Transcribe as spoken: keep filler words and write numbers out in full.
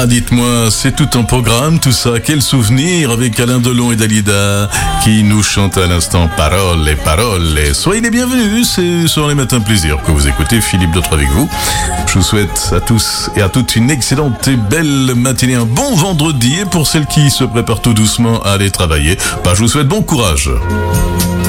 Ah, dites-moi, c'est tout un programme, tout ça. Quel souvenir avec Alain Delon et Dalida qui nous chantent à l'instant Paroles et Paroles. Et soyez les bienvenus, c'est sur les matins plaisir que vous écoutez. Philippe Dautre avec vous. Je vous souhaite à tous et à toutes une excellente et belle matinée, un bon vendredi. Et pour celles qui se préparent tout doucement à aller travailler, bah, je vous souhaite bon courage.